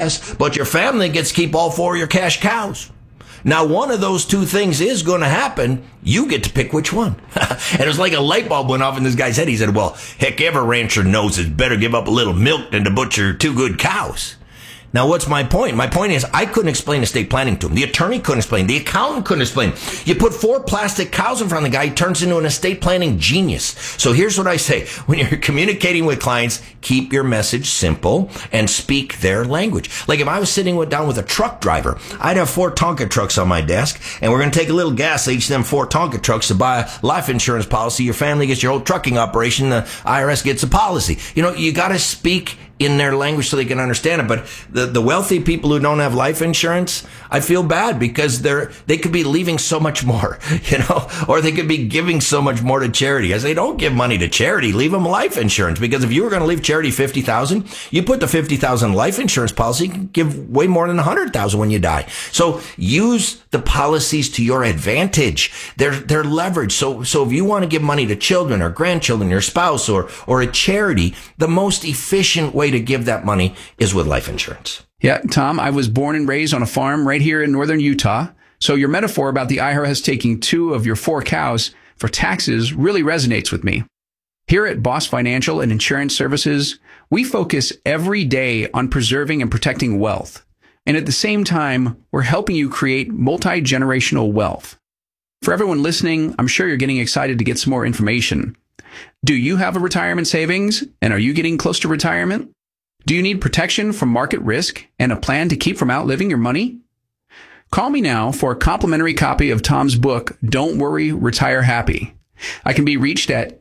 yes, but your family gets to keep all four of your cash cows. Now, one of those two things is going to happen. You get to pick which one. And it was like a light bulb went off in this guy's head. He said, well, heck, every rancher knows it's better give up a little milk than to butcher two good cows. Now, what's my point? My point is I couldn't explain estate planning to him. The attorney couldn't explain. The accountant couldn't explain. You put four plastic cows in front of the guy, he turns into an estate planning genius. So here's what I say. When you're communicating with clients, keep your message simple and speak their language. Like if I was sitting down with a truck driver, I'd have 4 Tonka trucks on my desk, and we're going to take a little gas each of them 4 Tonka trucks to buy a life insurance policy. Your family gets your whole trucking operation. The IRS gets a policy. You know, you got to speak in their language so they can understand it. But the wealthy people who don't have life insurance, I feel bad because they could be leaving so much more, you know, or they could be giving so much more to charity. I say, don't give money to charity, leave them life insurance, because if you were going to leave charity $50,000, you put the $50,000 life insurance policy, you can give way more than $100,000 when you die. So use the policies to your advantage. They're leverage. So if you want to give money to children or grandchildren, your spouse or a charity, the most efficient way to give that money is with life insurance. Yeah, Tom, I was born and raised on a farm right here in northern Utah. So your metaphor about the IRS taking 2 of your 4 cows for taxes really resonates with me. Here at Boss Financial and Insurance Services, we focus every day on preserving and protecting wealth. And at the same time, we're helping you create multi-generational wealth. For everyone listening, I'm sure you're getting excited to get some more information. Do you have a retirement savings? And are you getting close to retirement? Do you need protection from market risk and a plan to keep from outliving your money? Call me now for a complimentary copy of Tom's book, Don't Worry, Retire Happy. I can be reached at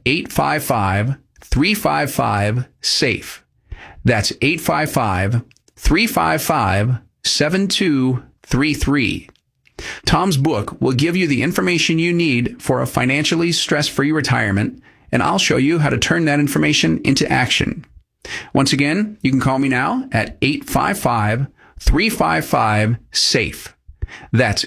855-355-SAFE. That's 855-355-7233. Tom's book will give you the information you need for a financially stress-free retirement, and I'll show you how to turn that information into action. Once again, you can call me now at 855-355-SAFE. That's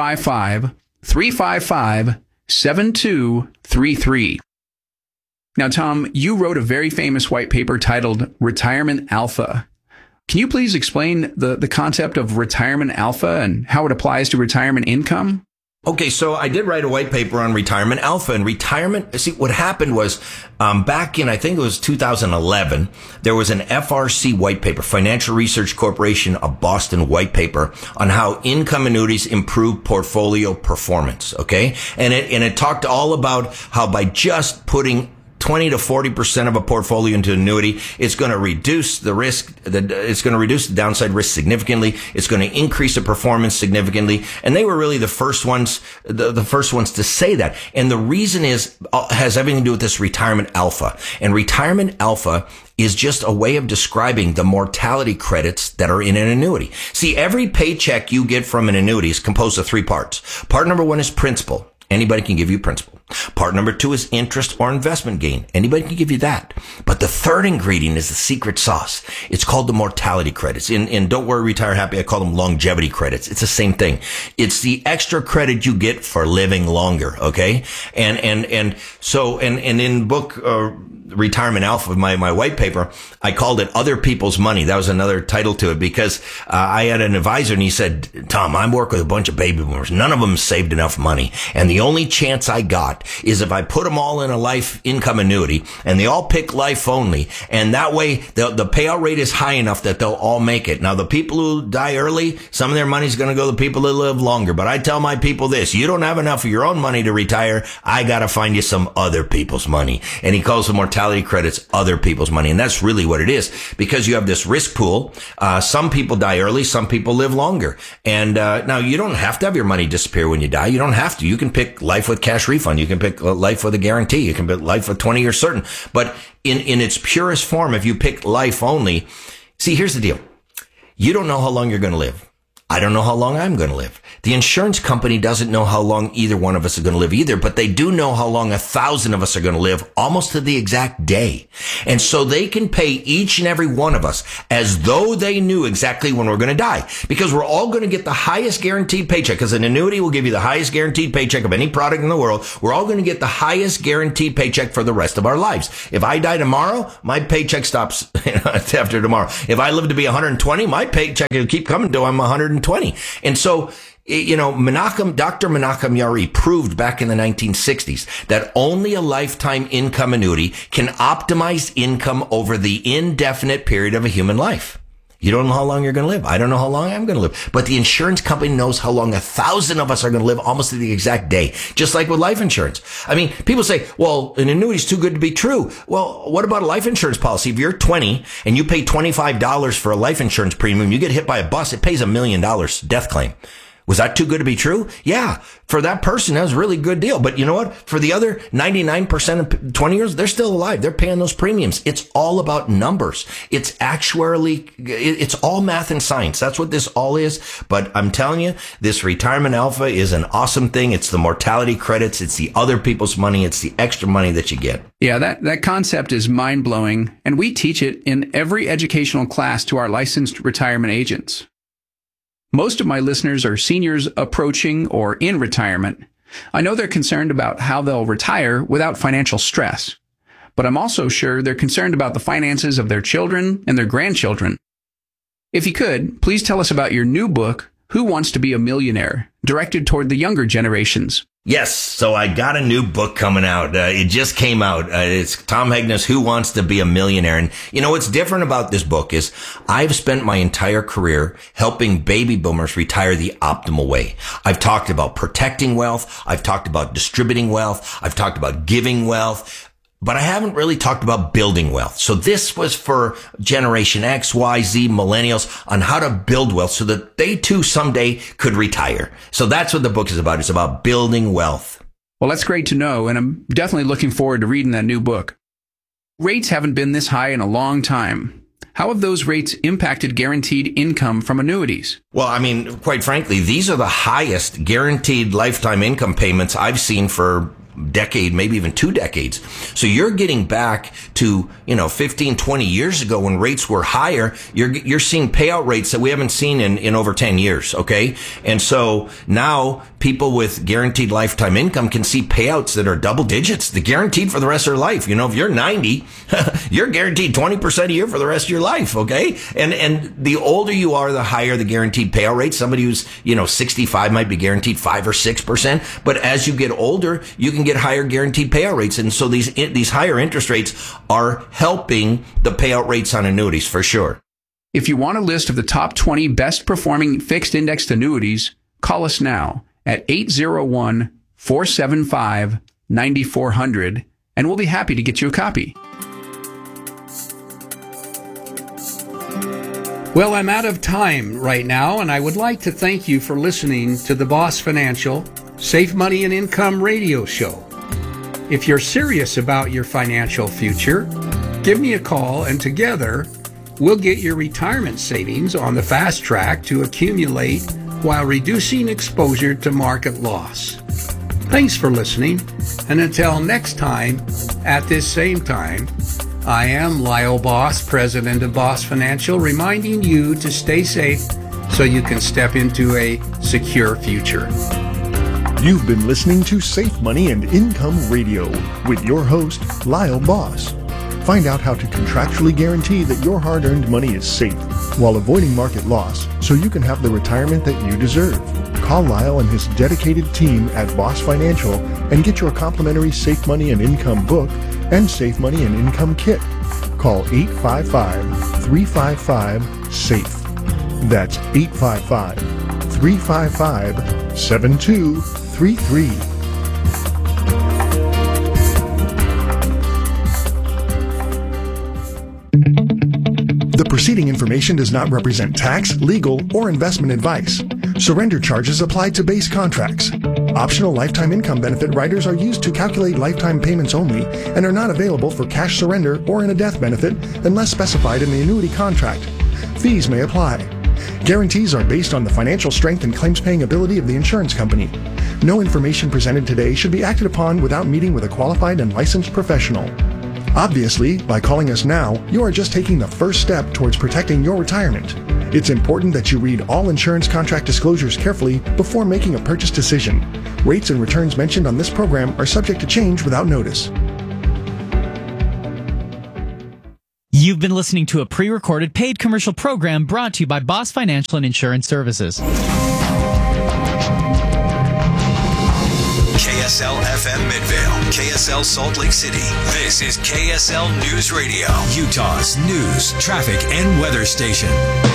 855-355-7233. Now, Tom, you wrote a very famous white paper titled Retirement Alpha. Can you please explain the concept of retirement alpha and how it applies to retirement income? Okay, so I did write a white paper on retirement alpha and retirement. See, what happened was back in, I think it was 2011, there was an FRC white paper, Financial Research Corporation of Boston white paper on how income annuities improve portfolio performance. Okay, and it talked all about how by just putting 20 to 40% of a portfolio into annuity, it's going to reduce the risk, it's going to reduce the downside risk significantly. It's going to increase the performance significantly. And they were really the first ones to say that. And the reason has everything to do with this retirement alpha. And retirement alpha is just a way of describing the mortality credits that are in an annuity. See, every paycheck you get from an annuity is composed of 3 parts. Part number 1 is principal. Anybody can give you principal. Part number 2 is interest or investment gain. Anybody can give you that. But the third ingredient is the secret sauce. It's called the mortality credits. In Don't Worry, Retire Happy, I call them longevity credits. It's the same thing. It's the extra credit you get for living longer, okay? And so in book, Retirement Alpha, my white paper, I called it Other People's Money. That was another title to it because I had an advisor and he said, Tom, I work with a bunch of baby boomers. None of them saved enough money. And the only chance I got is if I put them all in a life income annuity and they all pick life only. And that way the payout rate is high enough that they'll all make it. Now, the people who die early, some of their money's going to go to the people that live longer. But I tell my people this, you don't have enough of your own money to retire. I got to find you some other people's money. And he calls the mortality credits other people's money. And that's really what it is because you have this risk pool. Some people die early. Some people live longer. And now you don't have to have your money disappear when you die. You don't have to. You can pick life with cash refund. You can pick life with a guarantee. You can pick life with 20 years certain. But in its purest form, if you pick life only, see, here's the deal. You don't know how long you're going to live. I don't know how long I'm going to live. The insurance company doesn't know how long either one of us are going to live either, but they do know how long 1,000 of us are going to live, almost to the exact day. And so they can pay each and every one of us as though they knew exactly when we're going to die, because we're all going to get the highest guaranteed paycheck, because an annuity will give you the highest guaranteed paycheck of any product in the world. We're all going to get the highest guaranteed paycheck for the rest of our lives. If I die tomorrow, my paycheck stops after tomorrow. If I live to be 120, my paycheck will keep coming till I'm 120. And so, Dr. Menachem Yair proved back in the 1960s that only a lifetime income annuity can optimize income over the indefinite period of a human life. You don't know how long you're going to live. I don't know how long I'm going to live. But the insurance company knows how long 1,000 of us are going to live, almost to the exact day. Just like with life insurance. I mean, people say, well, an annuity is too good to be true. Well, what about a life insurance policy? If you're 20 and you pay $25 for a life insurance premium, you get hit by a bus, it pays $1 million death claim. Was that too good to be true? Yeah. For that person, that was a really good deal. But you know what? For the other 99% of 20 years, they're still alive. They're paying those premiums. It's all about numbers. It's actuarially, it's all math and science. That's what this all is. But I'm telling you, this retirement alpha is an awesome thing. It's the mortality credits. It's the other people's money. It's the extra money that you get. Yeah, that concept is mind-blowing. And we teach it in every educational class to our licensed retirement agents. Most of my listeners are seniors approaching or in retirement. I know they're concerned about how they'll retire without financial stress. But I'm also sure they're concerned about the finances of their children and their grandchildren. If you could, please tell us about your new book, Who Wants to Be a Millionaire?, directed toward the younger generations. Yes, so I got a new book coming out. It just came out. It's Tom Hegna's Who Wants to Be a Millionaire? And you know what's different about this book is I've spent my entire career helping baby boomers retire the optimal way. I've talked about protecting wealth. I've talked about distributing wealth. I've talked about giving wealth. But I haven't really talked about building wealth. So this was for Generation X, Y, Z, millennials on how to build wealth so that they too someday could retire. So that's what the book is about. It's about building wealth. Well, that's great to know, and I'm definitely looking forward to reading that new book. Rates haven't been this high in a long time. How have those rates impacted guaranteed income from annuities? Well, I mean, quite frankly, these are the highest guaranteed lifetime income payments I've seen for decade, maybe even 2 decades. So you're getting back to, 15, 20 years ago when rates were higher. You're seeing payout rates that we haven't seen in over 10 years. Okay. And so now people with guaranteed lifetime income can see payouts that are double digits. They're guaranteed for the rest of their life. If you're 90, you're guaranteed 20% a year for the rest of your life. Okay. And the older you are, the higher the guaranteed payout rate. Somebody who's, 65 might be guaranteed 5 or 6%. But as you get older, you can get higher guaranteed payout rates. And so these higher interest rates are helping the payout rates on annuities for sure. If you want a list of the top 20 best performing fixed indexed annuities, call us now at 801-475-9400 and we'll be happy to get you a copy. Well, I'm out of time right now, and I would like to thank you for listening to the Boss Financial Safe Money and Income radio show. If you're serious about your financial future, give me a call, and together we'll get your retirement savings on the fast track to accumulate while reducing exposure to market loss. Thanks for listening, and until next time, at this same time, I am Lyle Boss, President of Boss Financial, reminding you to stay safe so you can step into a secure future. You've been listening to Safe Money and Income Radio with your host, Lyle Boss. Find out how to contractually guarantee that your hard-earned money is safe while avoiding market loss so you can have the retirement that you deserve. Call Lyle and his dedicated team at Boss Financial and get your complimentary Safe Money and Income book and Safe Money and Income kit. Call 855-355-SAFE. That's 855-355-7233. The preceding information does not represent tax, legal, or investment advice. Surrender charges apply to base contracts. Optional lifetime income benefit riders are used to calculate lifetime payments only and are not available for cash surrender or in a death benefit unless specified in the annuity contract. Fees may apply. Guarantees are based on the financial strength and claims paying ability of the insurance company. No information presented today should be acted upon without meeting with a qualified and licensed professional. Obviously, by calling us now, you are just taking the first step towards protecting your retirement. It's important that you read all insurance contract disclosures carefully before making a purchase decision. Rates and returns mentioned on this program are subject to change without notice. You've been listening to a pre-recorded paid commercial program brought to you by Boss Financial and Insurance Services. KSL FM Midvale, KSL Salt Lake City. This is KSL News Radio, Utah's news, traffic, and weather station.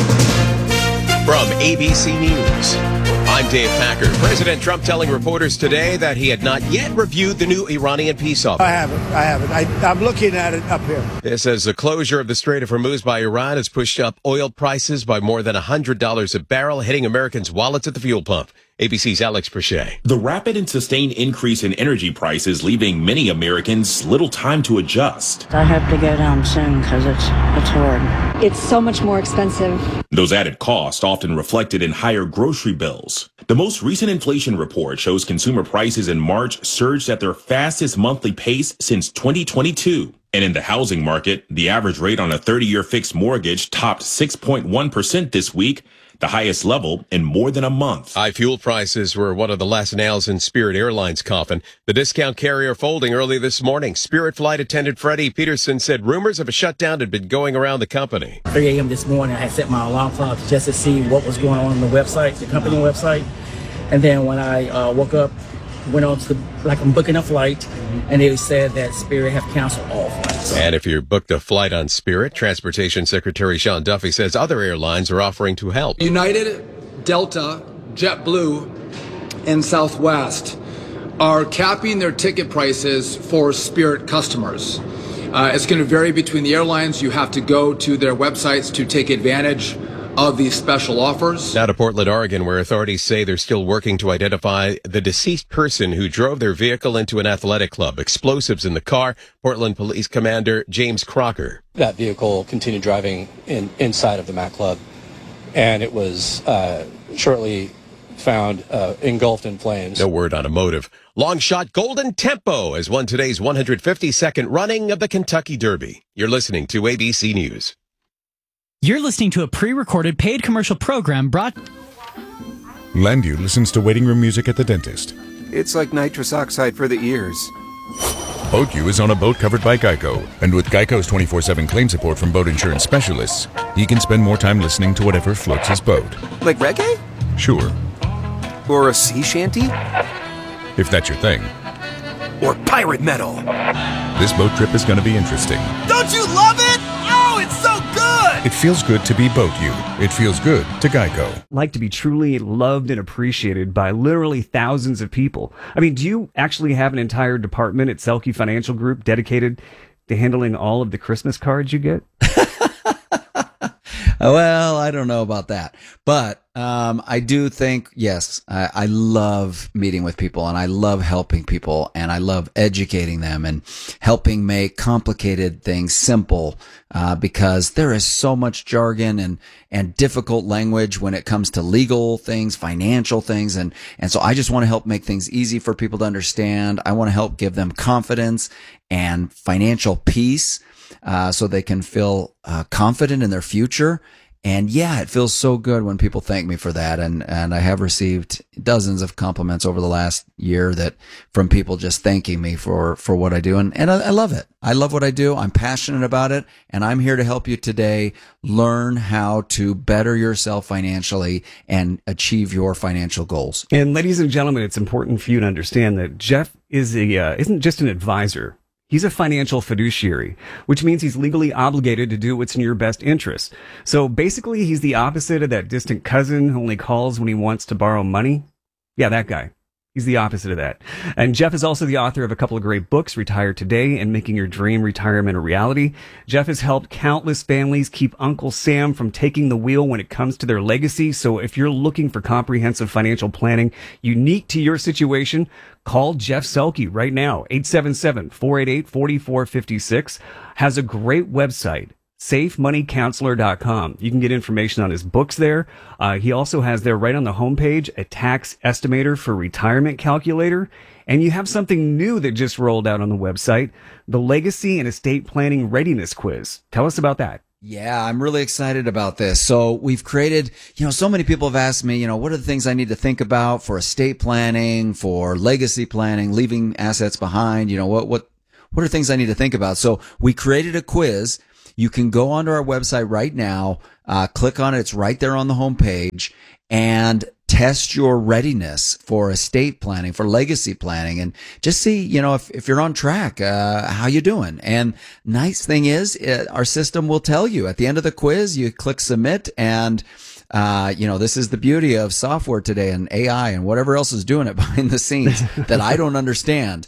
From ABC News, I'm Dave Packer. President Trump telling reporters today that he had not yet reviewed the new Iranian peace offer. I haven't. I'm looking at it up here. This as the closure of the Strait of Hormuz by Iran has pushed up oil prices by more than $100 a barrel, hitting Americans' wallets at the fuel pump. ABC's Alex Perchet. The rapid and sustained increase in energy prices leaving many Americans little time to adjust. I hope to go down soon because it's hard. It's so much more expensive. Those added costs often reflected in higher grocery bills. The most recent inflation report shows consumer prices in March surged at their fastest monthly pace since 2022. And in the housing market, the average rate on a 30-year fixed mortgage topped 6.1% this week, the highest level in more than a month. High fuel prices were one of the last nails in Spirit Airlines' coffin. The discount carrier folding early this morning. Spirit flight attendant Freddie Peterson said rumors of a shutdown had been going around the company. 3 a.m. this morning, I had set my alarm clock just to see what was going on the website, the company website. And then when I woke up, went on to I'm booking a flight, and they said that Spirit have canceled all flights. And if you booked a flight on Spirit, Transportation Secretary Sean Duffy says other airlines are offering to help. United, Delta, JetBlue, and Southwest are capping their ticket prices for Spirit customers. It's going to vary between the airlines. You have to go to their websites to take advantage of these special offers. Now to Portland, Oregon, where authorities say they're still working to identify the deceased person who drove their vehicle into an athletic club. Explosives in the car. Portland Police Commander James Crocker. That vehicle continued driving inside of the Mac Club, and it was shortly found engulfed in flames. No word on a motive. Long shot Golden Tempo has won today's 152nd running of the Kentucky Derby. You're listening to ABC News. You're listening to a pre-recorded paid commercial program brought... Landu listens to waiting room music at the dentist. It's like nitrous oxide for the ears. BoatU is on a boat covered by Geico, and with Geico's 24/7 claim support from boat insurance specialists, he can spend more time listening to whatever floats his boat. Like reggae? Sure. Or a sea shanty? If that's your thing. Or pirate metal. This boat trip is going to be interesting. Don't you love it? Oh, it's so good! It feels good to be BoatU. It feels good to Geico. Like to be truly loved and appreciated by literally thousands of people. I mean, do you actually have an entire department at Selke Financial Group dedicated to handling all of the Christmas cards you get? Well, I don't know about that, but I do think, yes, I love meeting with people, and I love helping people, and I love educating them and helping make complicated things simple, because there is so much jargon and difficult language when it comes to legal things, financial things, and so I just want to help make things easy for people to understand. I want to help give them confidence and financial peace, so they can feel confident in their future. And yeah, it feels so good when people thank me for that. And I have received dozens of compliments over the last year that from people just thanking me for what I do. And I love it. I love what I do. I'm passionate about it. And I'm here to help you today learn how to better yourself financially and achieve your financial goals. And ladies and gentlemen, it's important for you to understand that Jeff isn't just an advisor. He's a financial fiduciary, which means he's legally obligated to do what's in your best interest. So basically, he's the opposite of that distant cousin who only calls when he wants to borrow money. Yeah, that guy. He's the opposite of that. And Jeff is also the author of a couple of great books, Retire Today and Making Your Dream Retirement a Reality. Jeff has helped countless families keep Uncle Sam from taking the wheel when it comes to their legacy. So if you're looking for comprehensive financial planning unique to your situation, call Jeff Selke right now. 877-488-4456. Has a great website, SafeMoneyCounselor.com. You can get information on his books there. He also has there right on the homepage a tax estimator for retirement calculator. And you have something new that just rolled out on the website, the Legacy and Estate Planning Readiness Quiz. Tell us about that. Yeah, I'm really excited about this. So we've created, so many people have asked me, what are the things I need to think about for estate planning, for legacy planning, leaving assets behind? What are things I need to think about? So we created a quiz. You can go onto our website right now, click on it. It's right there on the homepage, and test your readiness for estate planning, for legacy planning, and just see, if you're on track, how you doing. And nice thing is, our system will tell you at the end of the quiz. You click submit, and this is the beauty of software today and AI and whatever else is doing it behind the scenes that I don't understand.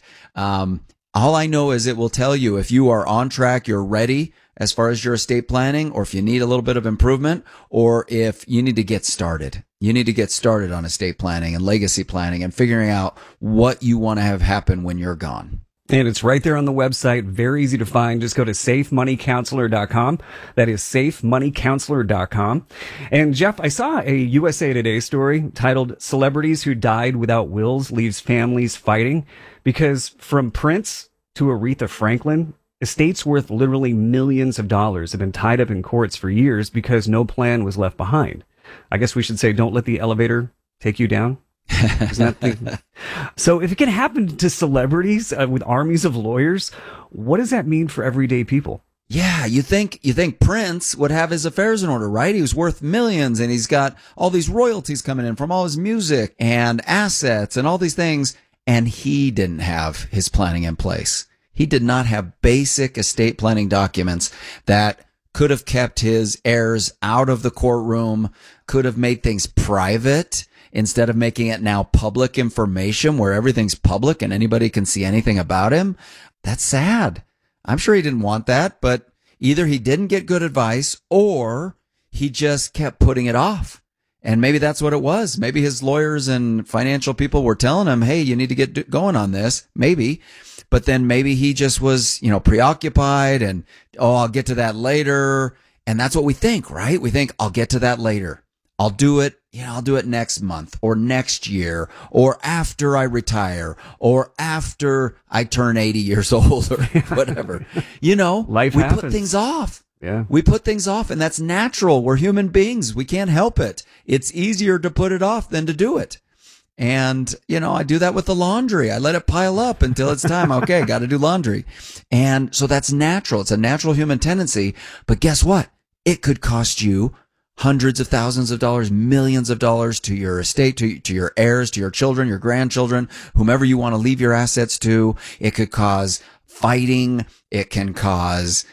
All I know is it will tell you if you are on track, you're ready as far as your estate planning, or if you need a little bit of improvement, or if you need to get started. You need to get started on estate planning and legacy planning and figuring out what you want to have happen when you're gone. And it's right there on the website. Very easy to find. Just go to SafeMoneyCounselor.com. That is SafeMoneyCounselor.com. And Jeff, I saw a USA Today story titled "Celebrities Who Died Without Wills Leaves Families Fighting," because from Prince to Aretha Franklin, estates worth literally millions of dollars have been tied up in courts for years because no plan was left behind. I guess we should say, don't let the elevator take you down. Isn't that the... So if it can happen to celebrities with armies of lawyers, what does that mean for everyday people? Yeah, you think Prince would have his affairs in order, right? He was worth millions, and he's got all these royalties coming in from all his music and assets and all these things, and he didn't have his planning in place. He did not have basic estate planning documents that could have kept his heirs out of the courtroom, could have made things private instead of making it now public information where everything's public and anybody can see anything about him. That's sad. I'm sure he didn't want that, but either he didn't get good advice or he just kept putting it off. And maybe that's what it was. Maybe his lawyers and financial people were telling him, hey, you need to get going on this. Maybe. But then maybe he just was, preoccupied and, I'll get to that later. And that's what we think, right? We think, I'll get to that later. I'll do it. I'll do it next month or next year or after I retire or after I turn 80 years old or whatever. Life we happens. Put things off. Yeah. We put things off, and that's natural. We're human beings. We can't help it. It's easier to put it off than to do it. And, I do that with the laundry. I let it pile up until it's time. Okay, got to do laundry. And so that's natural. It's a natural human tendency. But guess what? It could cost you hundreds of thousands of dollars, millions of dollars to your estate, to your heirs, to your children, your grandchildren, whomever you want to leave your assets to. It could cause fighting. It can cause,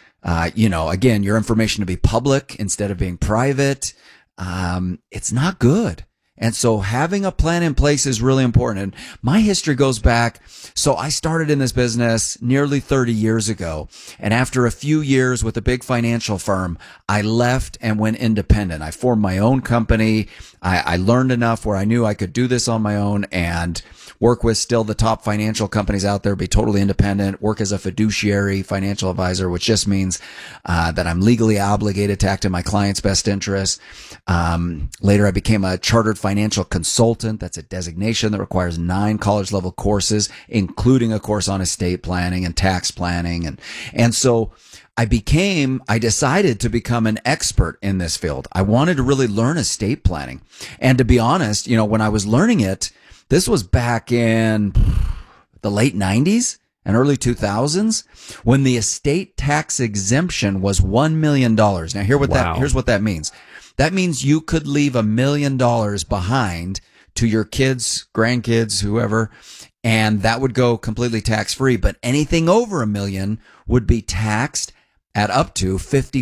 again, your information to be public instead of being private. It's not good. And so having a plan in place is really important. And my history goes back. So I started in this business nearly 30 years ago. And after a few years with a big financial firm, I left and went independent. I formed my own company. I learned enough where I knew I could do this on my own and work with still the top financial companies out there, be totally independent, work as a fiduciary financial advisor, which just means that I'm legally obligated to act in my client's best interest. Later, I became a chartered financial consultant. That's a designation that requires 9 college-level courses, including a course on estate planning and tax planning. And so I decided to become an expert in this field. I wanted to really learn estate planning. And to be honest, when I was learning it, this was back in the late 90s and early 2000s when the estate tax exemption was $1 million. Now, here's what that means. That means you could leave $1 million behind to your kids, grandkids, whoever, and that would go completely tax-free. But anything over $1 million would be taxed at up to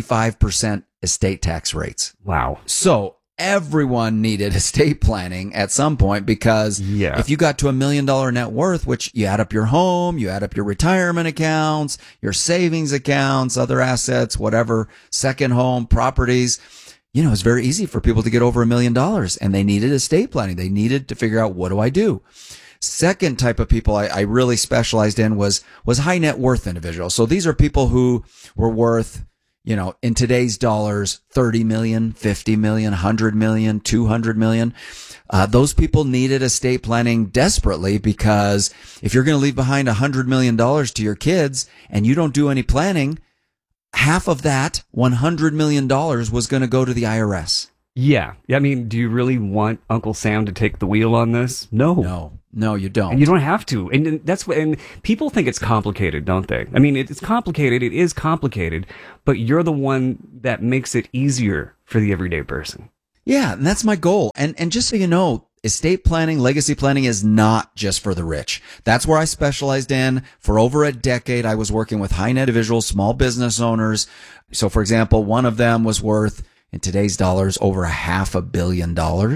55% estate tax rates. Wow. So everyone needed estate planning at some point because if you got to $1 million net worth, which you add up your home, you add up your retirement accounts, your savings accounts, other assets, whatever, second home, properties, it's very easy for people to get over $1 million, and they needed estate planning. They needed to figure out, what do I do? Second type of people I really specialized in was high net worth individuals. So these are people who were worth, in today's dollars, 30 million, 50 million, 100 million, 200 million. Those people needed estate planning desperately, because if you're going to leave behind $100 million to your kids and you don't do any planning, half of that $100 million was going to go to the IRS. Yeah. I mean, do you really want Uncle Sam to take the wheel on this? No, you don't. And you don't have to. And that's what, and people think it's complicated, don't they? I mean, it's complicated. It is complicated, but you're the one that makes it easier for the everyday person. Yeah. And that's my goal. And just so you know, estate planning, legacy planning is not just for the rich. That's where I specialized in. For over a decade, I was working with high net individuals, small business owners. So for example, one of them was worth, in today's dollars, over $500 million.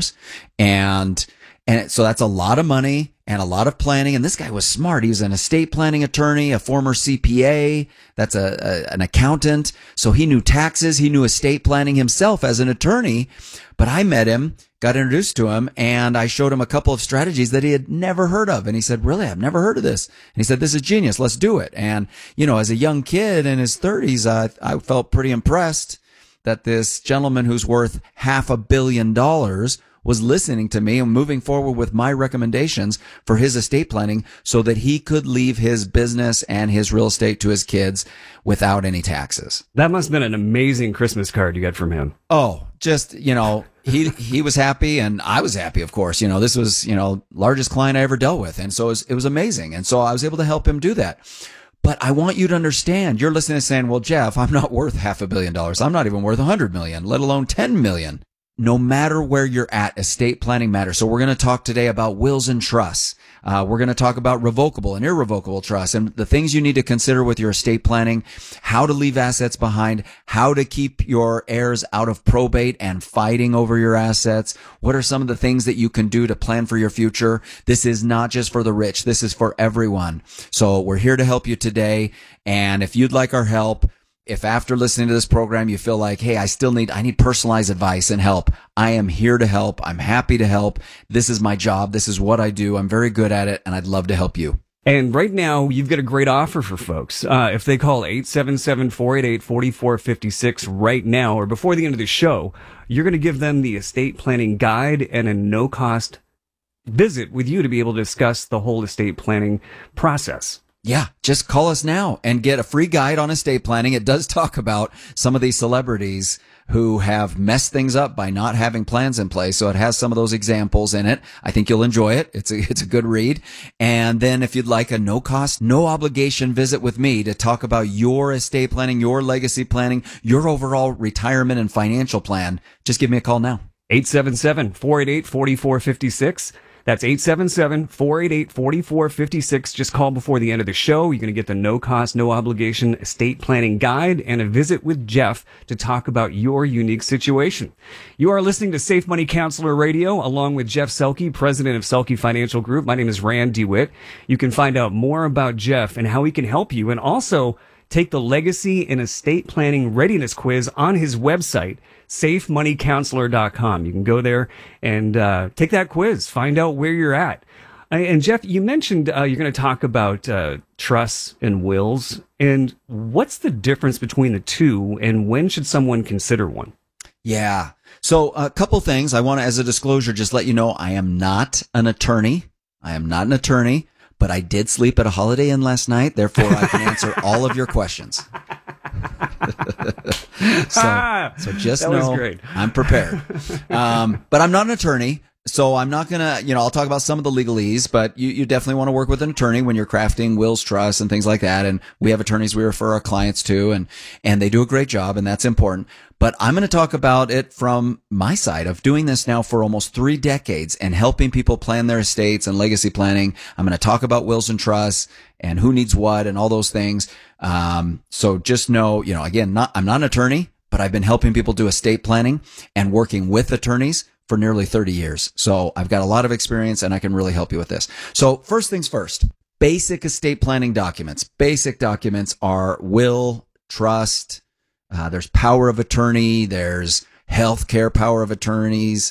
And so that's a lot of money and a lot of planning. And this guy was smart. He was an estate planning attorney, a former CPA. That's an accountant. So he knew taxes. He knew estate planning himself as an attorney. But I met him, got introduced to him, and I showed him a couple of strategies that he had never heard of. And he said, really, I've never heard of this. And he said, this is genius. Let's do it. And, as a young kid in his 30s, I felt pretty impressed that this gentleman who's worth $500 million was listening to me and moving forward with my recommendations for his estate planning so that he could leave his business and his real estate to his kids without any taxes. That must have been an amazing Christmas card you got from him. Oh, just, he was happy and I was happy, of course. This was, largest client I ever dealt with. And so it was amazing. And so I was able to help him do that. But I want you to understand, you're listening and saying, well, Jeff, I'm not worth $500 million. I'm not even worth $100 million, let alone $10 million. No matter where you're at, estate planning matters. So we're going to talk today about wills and trusts. We're going to talk about revocable and irrevocable trusts and the things you need to consider with your estate planning, how to leave assets behind, how to keep your heirs out of probate and fighting over your assets. What are some of the things that you can do to plan for your future? This is not just for the rich. This is for everyone. So we're here to help you today. And if you'd like our help, if after listening to this program you feel like, hey, I need personalized advice and help, I am here to help. I'm happy to help. This is my job. This is what I do. I'm very good at it, and I'd love to help you. And right now, you've got a great offer for folks. If they call 877-488-4456 right now or before the end of the show, you're going to give them the estate planning guide and a no-cost visit with you to be able to discuss the whole estate planning process. Yeah, just call us now and get a free guide on estate planning. It does talk about some of these celebrities who have messed things up by not having plans in place. So it has some of those examples in it. I think you'll enjoy it. It's a good read. And then if you'd like a no cost, no obligation visit with me to talk about your estate planning, your legacy planning, your overall retirement and financial plan, just give me a call now. 877-488-4456. That's 877-488-4456. Just call before the end of the show. You're going to get the no-cost, no-obligation estate planning guide and a visit with Jeff to talk about your unique situation. You are listening to Safe Money Counselor Radio along with Jeff Selke, president of Selke Financial Group. My name is Rand DeWitt. You can find out more about Jeff and how he can help you, and also take the Legacy and Estate Planning Readiness Quiz on his website, safemoneycounselor.com. You can go there and take that quiz, find out where you're at. And Jeff, you mentioned you're going to talk about trusts and wills. And what's the difference between the two, and when should someone consider one? Yeah. So a couple things. I want to, as a disclosure, just let you know I am not an attorney. But I did sleep at a Holiday Inn last night. Therefore, I can answer all of your questions. So just know I'm prepared. But I'm not an attorney, so I'm not gonna, I'll talk about some of the legalese, but you definitely want to work with an attorney when you're crafting wills, trusts, and things like that. And we have attorneys we refer our clients to, and they do a great job, and that's important. But I'm going to talk about it from my side of doing this now for almost 3 decades and helping people plan their estates and legacy planning. I'm going to talk about wills and trusts and who needs what and all those things. So just know, again, I'm not an attorney, but I've been helping people do estate planning and working with attorneys for nearly 30 years. So I've got a lot of experience and I can really help you with this. So first things first, basic estate planning documents. Basic documents are will, trust, there's power of attorney, there's healthcare power of attorneys.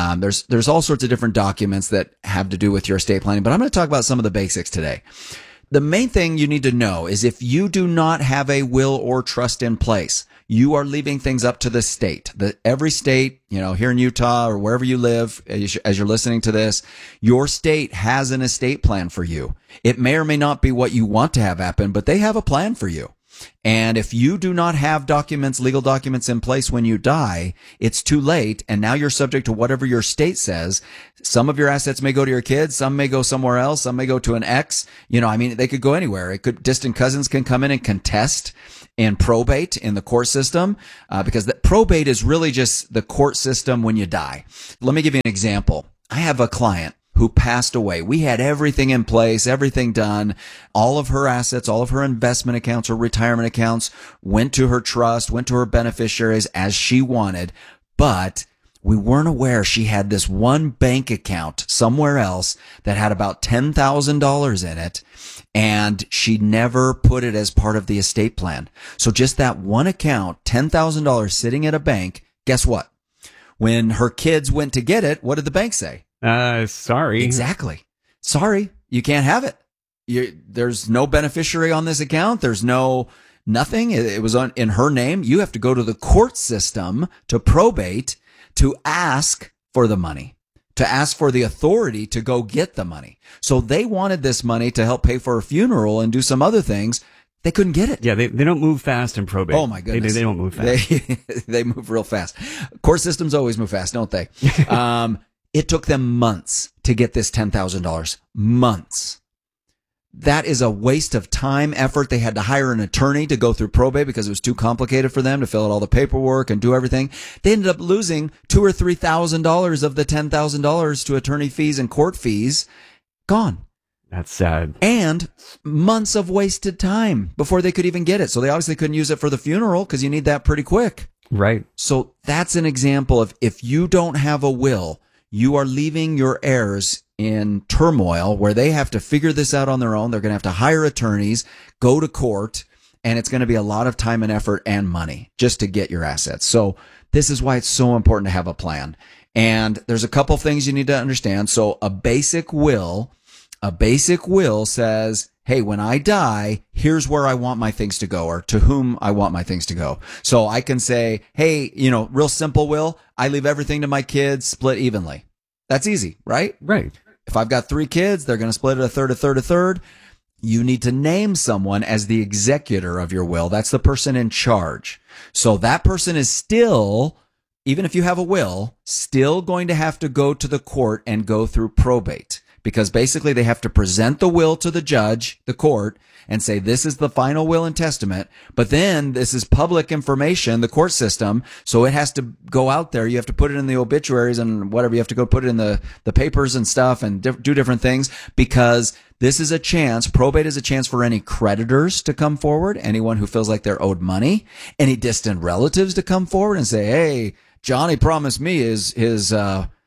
There's all sorts of different documents that have to do with your estate planning, but I'm going to talk about some of the basics today. the main thing you need to know is if you do not have a will or trust in place, you are leaving things up to the state. Every state, here in Utah or wherever you live, as you're listening to this, your state has an estate plan for you. It may or may not be what you want to have happen, but they have a plan for you. And if you do not have legal documents in place when you die, it's too late. And now you're subject to whatever your state says. Some of your assets may go to your kids. Some may go somewhere else. Some may go to an ex. They could go anywhere. Distant cousins can come in and contest and probate in the court system, because the probate is really just the court system when you die. Let me give you an example. I have a client who passed away. We had everything in place, everything done. All of her assets, all of her investment accounts or retirement accounts went to her trust, went to her beneficiaries as she wanted. But we weren't aware she had this one bank account somewhere else that had about $10,000 in it, and she never put it as part of the estate plan. So just that one account, $10,000 sitting at a bank, guess what? When her kids went to get it, what did the bank say? Sorry. Exactly. Sorry, you can't have it. There's no beneficiary on this account. There's nothing. It was in her name. You have to go to the court system to probate to ask for the money, to ask for the authority to go get the money. So they wanted this money to help pay for her funeral and do some other things. They couldn't get it. Yeah, they don't move fast in probate. Oh my goodness. They don't move fast. They move real fast. Court systems always move fast, don't they? It took them months to get this $10,000. Months. That is a waste of time, effort. They had to hire an attorney to go through probate because it was too complicated for them to fill out all the paperwork and do everything. They ended up losing $2,000 or $3,000 of the $10,000 to attorney fees and court fees. Gone. That's sad. And months of wasted time before they could even get it. So they obviously couldn't use it for the funeral because you need that pretty quick. Right. So that's an example of if you don't have a will, you are leaving your heirs in turmoil where they have to figure this out on their own. They're going to have to hire attorneys, go to court, and it's going to be a lot of time and effort and money just to get your assets. So this is why it's so important to have a plan. And there's a couple things you need to understand. So a basic will says, hey, when I die, here's where I want my things to go, or to whom I want my things to go. So I can say, hey, real simple will, I leave everything to my kids, split evenly. That's easy, right? Right. If I've got 3 kids, they're going to split it a third, a third, a third. You need to name someone as the executor of your will. That's the person in charge. So that person is still, even if you have a will, still going to have to go to the court and go through probate. Because basically they have to present the will to the judge, the court, and say, this is the final will and testament. But then this is public information, the court system. So it has to go out there. You have to put it in the obituaries and whatever. You have to go put it in the papers and stuff and do different things, because this is a chance. Probate is a chance for any creditors to come forward. Anyone who feels like they're owed money, any distant relatives to come forward and say, hey, Johnny promised me his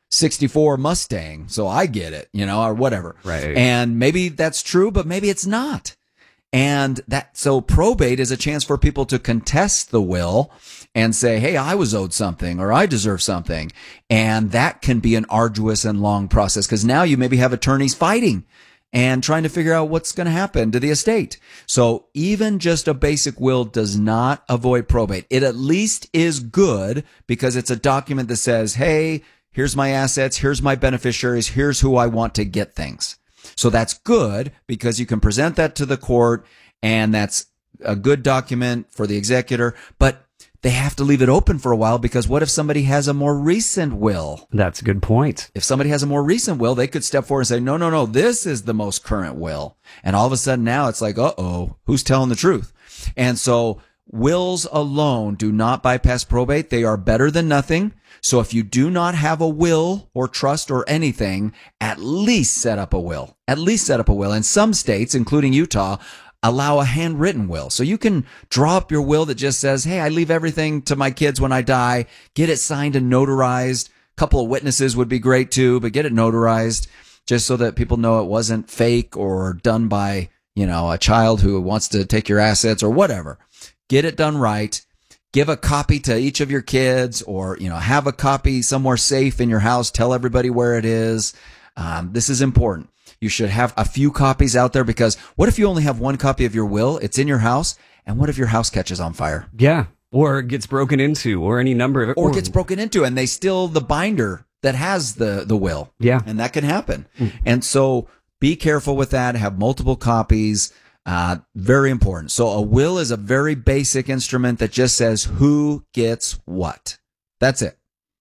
64 Mustang, so I get it, or whatever. Right. And maybe that's true, but maybe it's not. And so probate is a chance for people to contest the will and say, hey, I was owed something, or I deserve something. And that can be an arduous and long process, because now you maybe have attorneys fighting and trying to figure out what's going to happen to the estate. So even just a basic will does not avoid probate. It at least is good because it's a document that says, hey, here's my assets, here's my beneficiaries, here's who I want to get things. So that's good because you can present that to the court, and that's a good document for the executor. But they have to leave it open for a while, because what if somebody has a more recent will? That's a good point. If somebody has a more recent will, they could step forward and say, no, this is the most current will. And all of a sudden now it's like, who's telling the truth? And so wills alone do not bypass probate. They are better than nothing. So if you do not have a will or trust or anything, at least set up a will. At least set up a will. And some states, including Utah, allow a handwritten will. So you can draw up your will that just says, hey, I leave everything to my kids when I die. Get it signed and notarized. A couple of witnesses would be great too, but get it notarized just so that people know it wasn't fake or done by, a child who wants to take your assets or whatever. Get it done right. Give a copy to each of your kids, or, have a copy somewhere safe in your house. Tell everybody where it is. This is important. You should have a few copies out there, because what if you only have one copy of your will? It's in your house. And what if your house catches on fire? Yeah. Or gets broken into, or any number of it. Or gets broken into, and they steal the binder that has the will. Yeah. And that can happen. And so be careful with that. Have multiple copies. Very important. So a will is a very basic instrument that just says who gets what. That's it.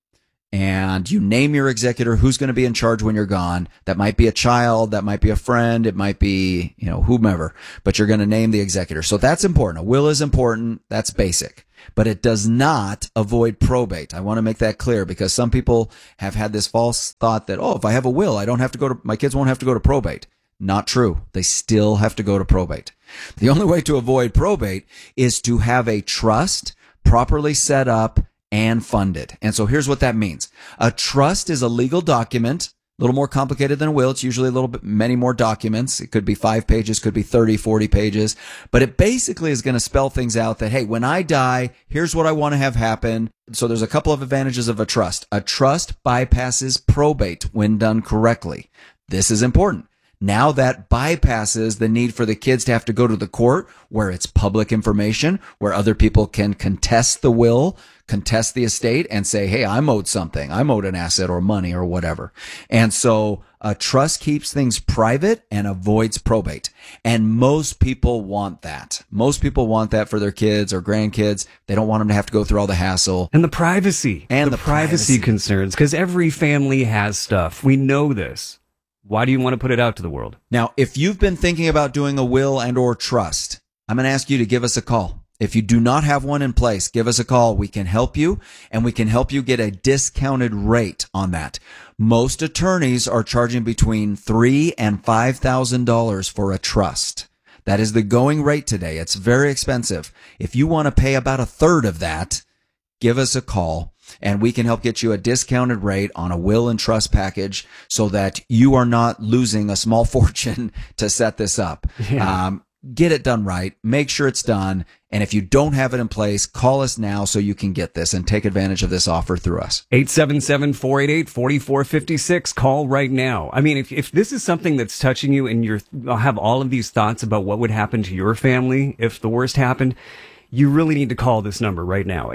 And you name your executor, who's going to be in charge when you're gone. That might be a child, that might be a friend, it might be, whomever, but you're going to name the executor. So that's important. A will is important. That's basic, but it does not avoid probate. I want to make that clear, because some people have had this false thought that, if I have a will, my kids won't have to go to probate. Not true. They still have to go to probate. The only way to avoid probate is to have a trust properly set up and funded. And so here's what that means. A trust is a legal document, a little more complicated than a will. It's usually many more documents. It could be 5 pages, could be 30, 40 pages, but it basically is going to spell things out that, hey, when I die, here's what I want to have happen. So there's a couple of advantages of a trust. A trust bypasses probate when done correctly. This is important. Now that bypasses the need for the kids to have to go to the court where it's public information, where other people can contest the will, contest the estate, and say, hey, I'm owed something. I'm owed an asset or money or whatever. And so a trust keeps things private and avoids probate. And most people want that. Most people want that for their kids or grandkids. They don't want them to have to go through all the hassle. And the privacy. And the privacy concerns, because every family has stuff. We know this. Why do you want to put it out to the world? Now, if you've been thinking about doing a will and or trust, I'm going to ask you to give us a call. If you do not have one in place, give us a call. We can help you, and we can help you get a discounted rate on that. Most attorneys are charging between $3,000 and $5,000 for a trust. That is the going rate today. It's very expensive. If you want to pay about a third of that, give us a call, and we can help get you a discounted rate on a will and trust package so that you are not losing a small fortune to set this up. Yeah. Get it done right. Make sure it's done. And if you don't have it in place, call us now so you can get this and take advantage of this offer through us. 877-488-4456. Call right now. I mean, if this is something that's touching you and you have all of these thoughts about what would happen to your family if the worst happened, you really need to call this number right now.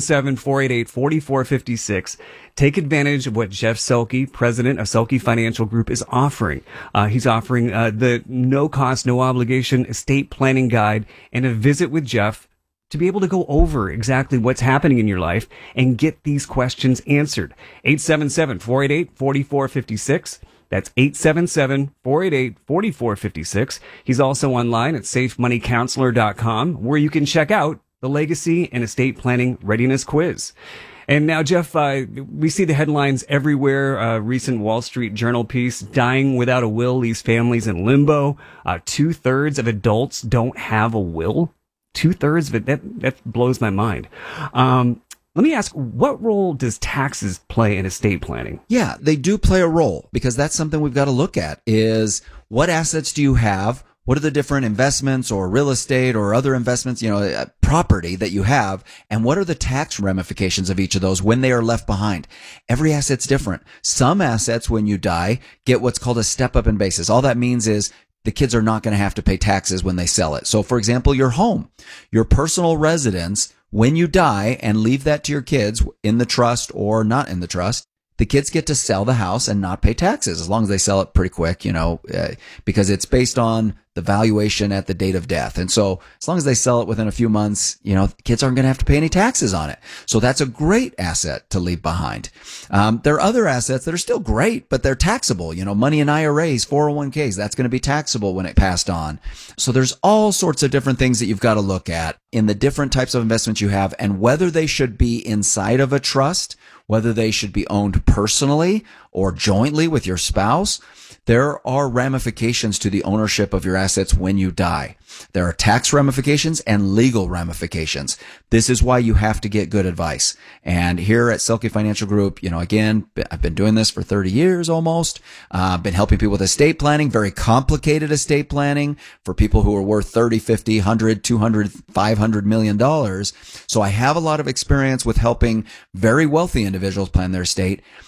877-488-4456. Take advantage of what Jeff Selke, president of Selke Financial Group, is offering. He's offering the no cost, no obligation estate planning guide and a visit with Jeff to be able to go over exactly what's happening in your life and get these questions answered. 877-488-4456. That's 877-488-4456. He's also online at safemoneycounselor.com, where you can check out the Legacy and Estate Planning Readiness Quiz. And now, Jeff, we see the headlines everywhere. Recent Wall Street Journal piece, dying without a will leaves families in limbo. 2/3 of adults don't have a will. 2/3 of it, that blows my mind. Let me ask, what role does taxes play in estate planning? Yeah, they do play a role, because that's something we've got to look at is what assets do you have? What are the different investments or real estate or other investments, property that you have? And what are the tax ramifications of each of those when they are left behind? Every asset's different. Some assets, when you die, get what's called a step up in basis. All that means is the kids are not going to have to pay taxes when they sell it. So, for example, your home, your personal residence, when you die and leave that to your kids in the trust or not in the trust, the kids get to sell the house and not pay taxes as long as they sell it pretty quick, because it's based on the valuation at the date of death. And so as long as they sell it within a few months, kids aren't going to have to pay any taxes on it. So that's a great asset to leave behind. There are other assets that are still great, but they're taxable. Money in IRAs, 401ks, that's going to be taxable when it passed on. So there's all sorts of different things that you've got to look at in the different types of investments you have and whether they should be inside of a trust, whether they should be owned personally or jointly with your spouse. There are ramifications to the ownership of your assets when you die. There are tax ramifications and legal ramifications. This is why you have to get good advice. And here at Selke Financial Group, again, I've been doing this for 30 years almost. Been helping people with estate planning, very complicated estate planning for people who are worth 30, 50, 100, 200, $500 million. So I have a lot of experience with helping very wealthy individuals plan their estate.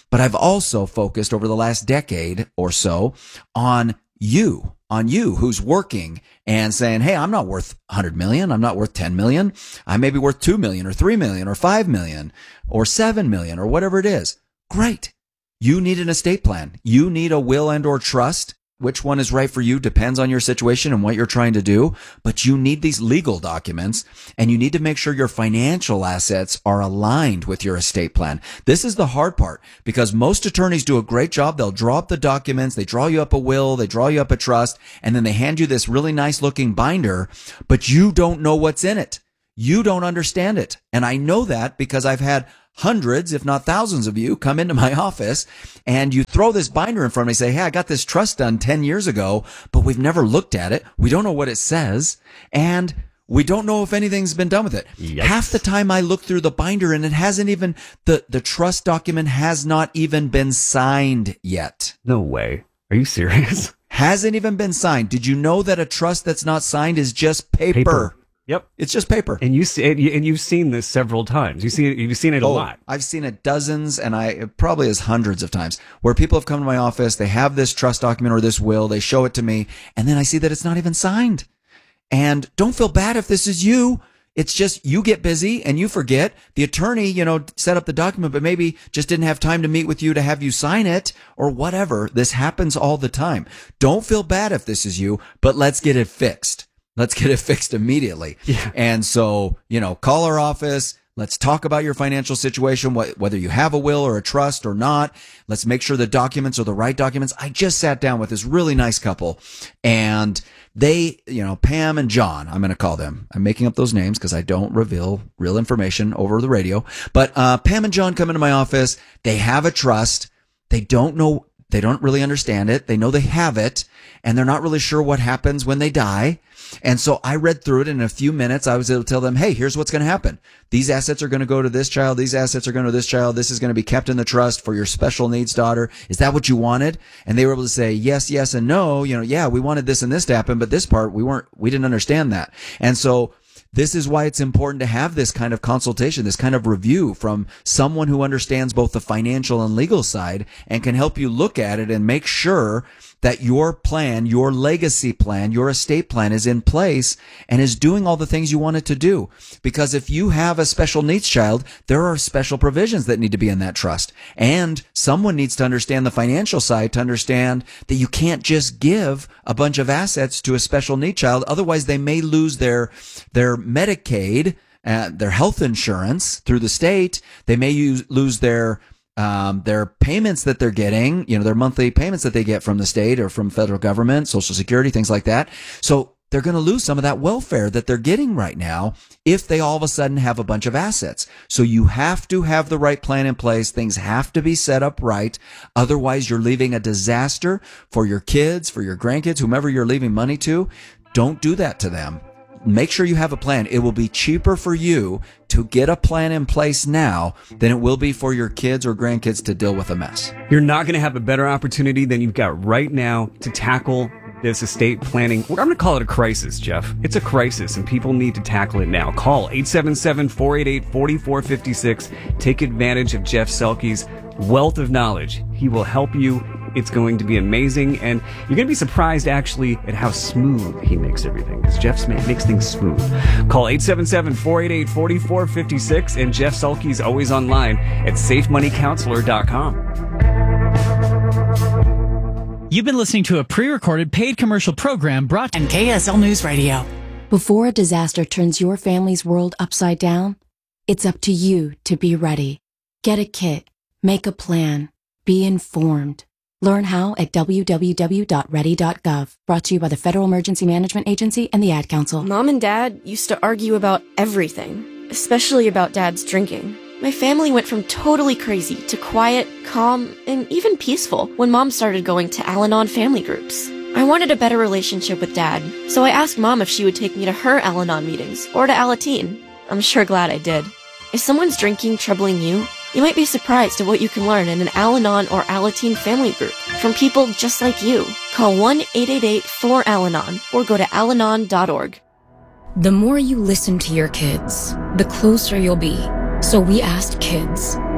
But I've also focused over the last decade or so on you who's working and saying, hey, I'm not worth 100 million. I'm not worth 10 million. I may be worth 2 million or 3 million or 5 million or 7 million or whatever it is. Great. You need an estate plan. You need a will and or trust. Which one is right for you depends on your situation and what you're trying to do. But you need these legal documents, and you need to make sure your financial assets are aligned with your estate plan. This is the hard part, because most attorneys do a great job. They'll draw up the documents. They draw you up a will. They draw you up a trust, and then they hand you this really nice looking binder, but you don't know what's in it. You don't understand it. And I know that because I've had hundreds, if not thousands of you come into my office, and you throw this binder in front of me and say, hey, I got this trust done 10 years ago, but we've never looked at it. We don't know what it says, and we don't know if anything's been done with it. Yikes. Half the time I look through the binder and it hasn't even, the trust document has not even been signed yet. No way. Are you serious? Hasn't even been signed. Did you know that a trust that's not signed is just paper? Yep. It's just paper. And you've seen this several times. You've seen it a lot. I've seen it dozens, and probably as hundreds of times, where people have come to my office, they have this trust document or this will, they show it to me, and then I see that it's not even signed. And don't feel bad if this is you. It's just you get busy and you forget. The attorney, set up the document, but maybe just didn't have time to meet with you to have you sign it or whatever. This happens all the time. Don't feel bad if this is you, but let's get it fixed. Let's get it fixed immediately. Yeah. And so, call our office. Let's talk about your financial situation, whether you have a will or a trust or not. Let's make sure the documents are the right documents. I just sat down with this really nice couple, and they, Pam and John, I'm going to call them. I'm making up those names because I don't reveal real information over the radio. But Pam and John come into my office. They have a trust. They don't really understand it. They know they have it, and they're not really sure what happens when they die. And so I read through it, and in a few minutes I was able to tell them, hey, here's what's going to happen. These assets are going to go to this child. These assets are going to this child. This is going to be kept in the trust for your special needs daughter. Is that what you wanted? And they were able to say yes, yes, and no. Yeah, we wanted this and this to happen, but this part we didn't understand that. And so this is why it's important to have this kind of consultation, this kind of review from someone who understands both the financial and legal side and can help you look at it and make sure that your plan, your legacy plan, your estate plan is in place and is doing all the things you want it to do. Because if you have a special needs child, there are special provisions that need to be in that trust. And someone needs to understand the financial side to understand that you can't just give a bunch of assets to a special needs child. Otherwise, they may lose their Medicaid, their health insurance through the state. They may lose their payments that they're getting, their monthly payments that they get from the state or from federal government, Social Security, things like that. So they're going to lose some of that welfare that they're getting right now if they all of a sudden have a bunch of assets. So you have to have the right plan in place. Things have to be set up right. Otherwise, you're leaving a disaster for your kids, for your grandkids, whomever you're leaving money to. Don't do that to them. Make sure you have a plan. It will be cheaper for you to get a plan in place now than it will be for your kids or grandkids to deal with a mess. You're not going to have a better opportunity than you've got right now to tackle this estate planning. I'm going to call it a crisis, Jeff. It's a crisis, and people need to tackle it now. Call 877-488-4456. Take advantage of Jeff Selke's wealth of knowledge. He will help you. It's going to be amazing, and you're going to be surprised, actually, at how smooth he makes everything, because Jeff makes things smooth. Call 877-488-4456, and Jeff Selke's always online at safemoneycounselor.com. You've been listening to a pre-recorded paid commercial program brought to you on KSL News Radio. Before a disaster turns your family's world upside down, it's up to you to be ready. Get a kit, make a plan, be informed. Learn how at www.ready.gov. Brought to you by the Federal Emergency Management Agency and the Ad Council. Mom and Dad used to argue about everything, especially about Dad's drinking. My family went from totally crazy to quiet, calm, and even peaceful when Mom started going to Al-Anon family groups. I wanted a better relationship with Dad, so I asked Mom if she would take me to her Al-Anon meetings or to Alateen. I'm sure glad I did. Is someone's drinking troubling you? You might be surprised at what you can learn in an Al-Anon or Alateen family group from people just like you. Call 1-888-4-ALANON or go to alanon.org. The more you listen to your kids, the closer you'll be. So we asked kids,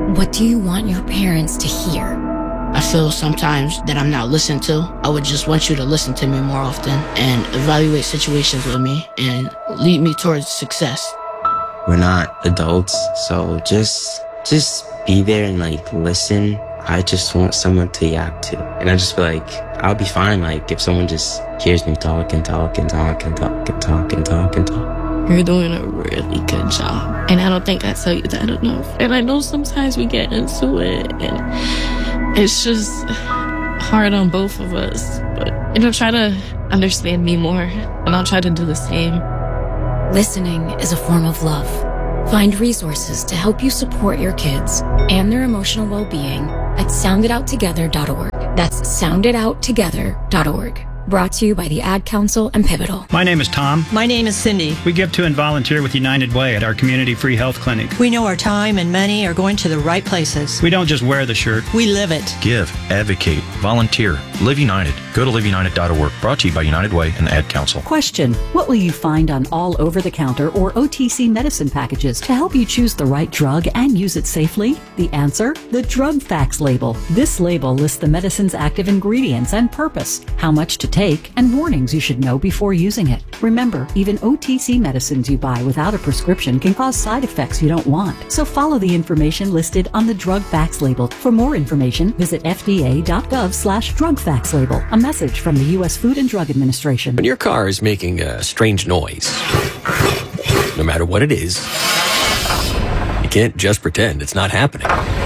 What do you want your parents to hear? I feel sometimes that I'm not listened to. I would just want you to listen to me more often and evaluate situations with me and lead me towards success. We're not adults, so just be there and like listen. I just want someone to yap to. And I just feel like I'll be fine like if someone just hears me talk and talk and talk and talk and talk and talk and talk. You're doing a really good job. And I don't think I tell you that enough. And I know sometimes we get into it and it's just hard on both of us. But try to understand me more and I'll try to do the same. Listening is a form of love. Find resources to help you support your kids and their emotional well-being at sounditouttogether.org. That's sounditouttogether.org. Brought to you by the Ad Council and Pivotal. My name is Tom. My name is Cindy. We give to and volunteer with United Way at our community free health clinic. We know our time and money are going to the right places. We don't just wear the shirt. We live it. Give, advocate, volunteer, Live United. Go to liveunited.org. Brought to you by United Way and the Ad Council. Question: what will you find on all over-the-counter or OTC medicine packages to help you choose the right drug and use it safely? The answer: the Drug Facts label. This label lists the medicine's active ingredients and purpose, how much to take, and warnings you should know before using it. Remember, even OTC medicines you buy without a prescription can cause side effects you don't want. So follow the information listed on the Drug Facts label. For more information, visit fda.gov/drugfacts label. A message from the U.S. Food and Drug Administration. When your car is making a strange noise, no matter what it is, you can't just pretend it's not happening.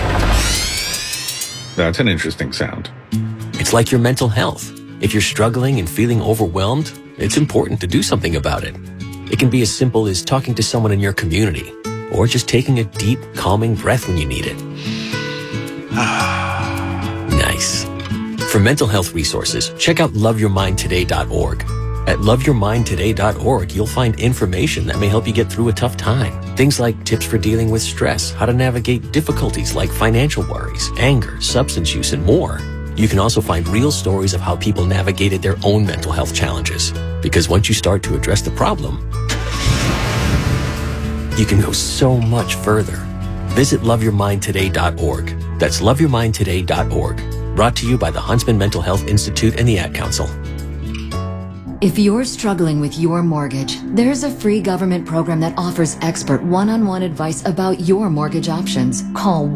That's an interesting sound. It's like your mental health. If you're struggling and feeling overwhelmed, it's important to do something about it. It can be as simple as talking to someone in your community, or just taking a deep, calming breath when you need it. Nice. For mental health resources, check out loveyourmindtoday.org. At loveyourmindtoday.org, you'll find information that may help you get through a tough time. Things like tips for dealing with stress, how to navigate difficulties like financial worries, anger, substance use, and more. You can also find real stories of how people navigated their own mental health challenges. Because once you start to address the problem, you can go so much further. Visit loveyourmindtoday.org. That's loveyourmindtoday.org. Brought to you by the Huntsman Mental Health Institute and the Ad Council. If you're struggling with your mortgage, there's a free government program that offers expert one-on-one advice about your mortgage options. Call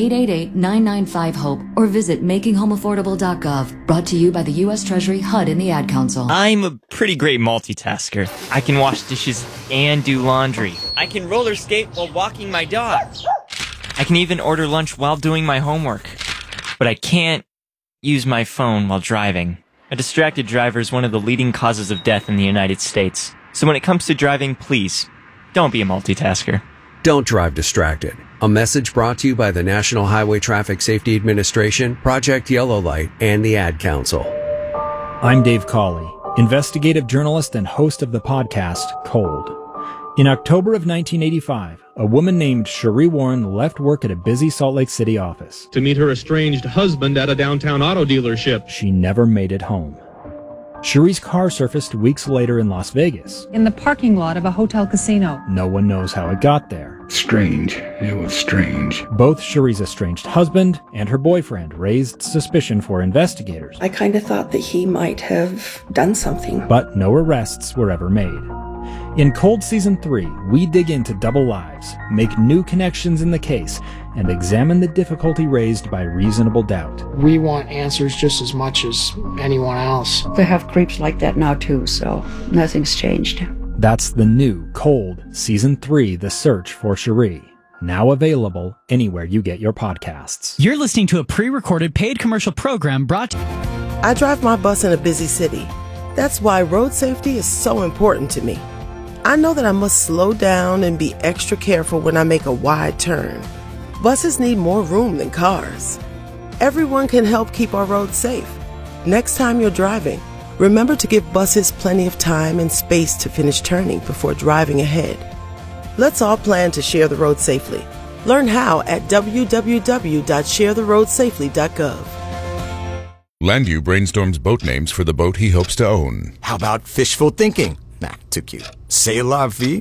1-888-995-HOPE or visit makinghomeaffordable.gov. Brought to you by the U.S. Treasury, HUD, and the Ad Council. I'm a pretty great multitasker. I can wash dishes and do laundry. I can roller skate while walking my dog. I can even order lunch while doing my homework. But I can't use my phone while driving. A distracted driver is one of the leading causes of death in the United States. So when it comes to driving, please, don't be a multitasker. Don't drive distracted. A message brought to you by the National Highway Traffic Safety Administration, Project Yellow Light, and the Ad Council. I'm Dave Cawley, investigative journalist and host of the podcast Cold. In October of 1985, a woman named Cherie Warren left work at a busy Salt Lake City office to meet her estranged husband at a downtown auto dealership. She never made it home. Cherie's car surfaced weeks later in Las Vegas, in the parking lot of a hotel casino. No one knows how it got there. Strange. It was strange. Both Cherie's estranged husband and her boyfriend raised suspicion for investigators. I kind of thought that he might have done something. But no arrests were ever made. In Cold Season 3, we dig into double lives, make new connections in the case, and examine the difficulty raised by reasonable doubt. We want answers just as much as anyone else. They have creeps like that now too, so nothing's changed. That's the new Cold Season 3, The Search for Cherie. Now available anywhere you get your podcasts. You're listening to a pre-recorded paid commercial program brought to you. I drive my bus in a busy city. That's why road safety is so important to me. I know that I must slow down and be extra careful when I make a wide turn. Buses need more room than cars. Everyone can help keep our roads safe. Next time you're driving, remember to give buses plenty of time and space to finish turning before driving ahead. Let's all plan to share the road safely. Learn how at www.sharetheroadsafely.gov. Landu brainstorms boat names for the boat he hopes to own. How about fishful thinking? Nah, too cute. C'est la vie?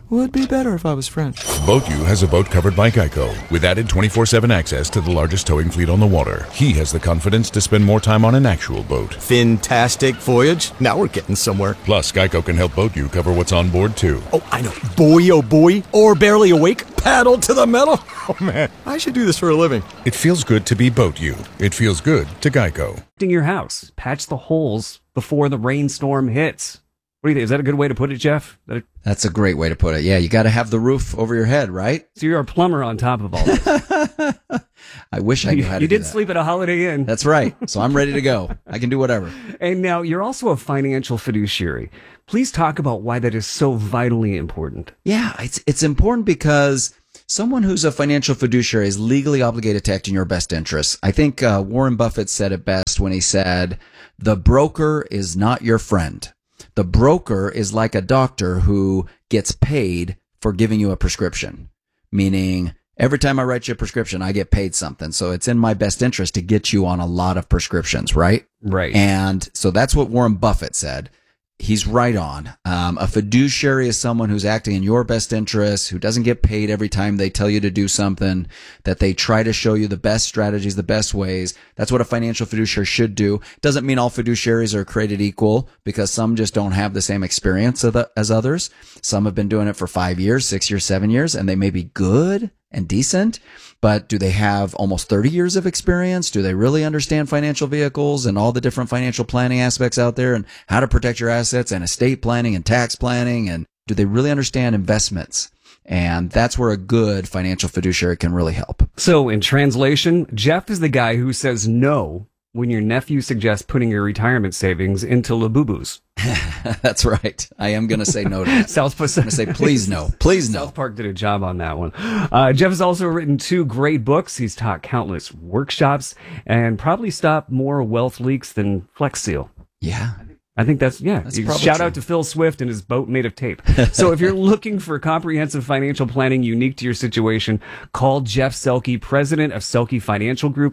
Would be better if I was French. Boat U has a boat covered by Geico with added 24/7 access to the largest towing fleet on the water. He has the confidence to spend more time on an actual boat. Fantastic voyage. Now we're getting somewhere. Plus, Geico can help Boat U cover what's on board too. Oh, I know. Boy, oh boy. Or barely awake. Paddle to the metal. Oh man, I should do this for a living. It feels good to be Boat U. It feels good to Geico. Your house. Patch the holes before the rainstorm hits. What do you think? Is that a good way to put it, Jeff? That's a great way to put it. Yeah, you got to have the roof over your head, right? So you're a plumber on top of all this. I wish I knew how to do that. You did sleep at a Holiday Inn. That's right. So I'm ready to go. I can do whatever. And now you're also a financial fiduciary. Please talk about why that is so vitally important. Yeah, it's important because someone who's a financial fiduciary is legally obligated to act in your best interests. I think Warren Buffett said it best when he said, "The broker is not your friend. The broker is like a doctor who gets paid for giving you a prescription," meaning every time I write you a prescription, I get paid something. So it's in my best interest to get you on a lot of prescriptions, right? Right. And so that's what Warren Buffett said. He's right on. A fiduciary is someone who's acting in your best interest, who doesn't get paid every time they tell you to do something, that they try to show you the best strategies, the best ways. That's what a financial fiduciary should do. Doesn't mean all fiduciaries are created equal, because some just don't have the same experience as others. Some have been doing it for 5 years, 6 years, 7 years, and they may be good and decent, but do they have almost 30 years of experience? Do they really understand financial vehicles and all the different financial planning aspects out there and how to protect your assets and estate planning and tax planning? And do they really understand investments? And that's where a good financial fiduciary can really help. So in translation, Jeff is the guy who says no when your nephew suggests putting your retirement savings into Labubus. That's right. I am going to say no to that. South Pacific. I'm going to say please no. Please no. South Park did a job on that one. Jeff has also written 2 great books. He's taught countless workshops and probably stopped more wealth leaks than Flex Seal. Yeah. I think that's shout out to Phil Swift and his boat made of tape. So if you're looking for comprehensive financial planning unique to your situation, call Jeff Selke, president of Selke Financial Group,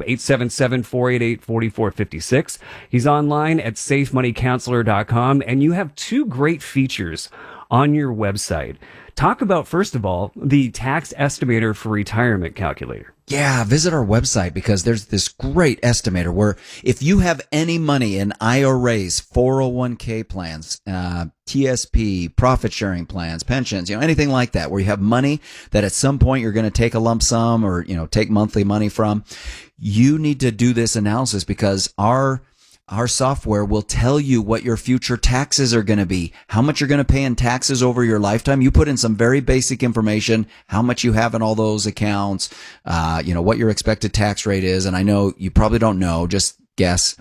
877-488-4456. He's online at safemoneycounselor.com, and you have 2 great features on your website. Talk about, first of all, the tax estimator for retirement calculator. Yeah, visit our website, because there's this great estimator where if you have any money in IRAs, 401k plans, TSP, profit sharing plans, pensions, anything like that, where you have money that at some point you're going to take a lump sum or, take monthly money from, you need to do this analysis, because our software will tell you what your future taxes are going to be, how much you're going to pay in taxes over your lifetime. You put in some very basic information, how much you have in all those accounts, what your expected tax rate is. And I know you probably don't know, just guess.